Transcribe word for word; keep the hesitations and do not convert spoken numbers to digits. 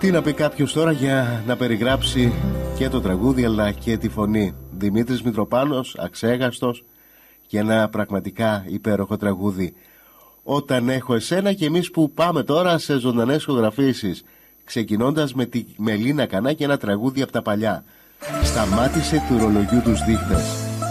Τι να πει κάποιος τώρα για να περιγράψει και το τραγούδι αλλά και τη φωνή. Δημήτρης Μητροπάνος, αξέγαστος, και ένα πραγματικά υπέροχο τραγούδι. Όταν έχω εσένα, και εμείς που πάμε τώρα σε ζωντανές ηχογραφήσεις, ξεκινώντας με τη Μελίνα Κανά και ένα τραγούδι από τα παλιά. Σταμάτησε του ρολογιού τους δείχτες.